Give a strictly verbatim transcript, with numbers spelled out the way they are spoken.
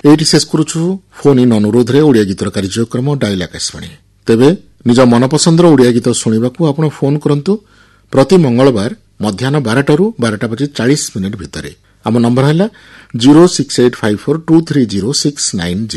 ଏଇଠି ଶେଷ କରୁଛୁ ଫୋନ୍ ଇନ୍ ଅନୁରୋଧରେ ଓଡ଼ିଆ ଗୀତର କାର୍ଯ୍ୟକ୍ରମ ଡାଇଲ ଆକାଶବାଣୀ। ତେବେ ନିଜ ମନପସନ୍ଦର ଓଡ଼ିଆ ଗୀତ ଶୁଣିବାକୁ ଆପଣ ଫୋନ୍ କରନ୍ତୁ ପ୍ରତି ମଙ୍ଗଳବାର ମଧ୍ୟାହ୍ନ ବାରଟାରୁ ବାରଟା ବାଜି ଚାଳିଶ ମିନିଟ୍ ଭିତରେ। ଆମ ନମ୍ବର ହେଲା zero six eight five four two three zero six nine zero.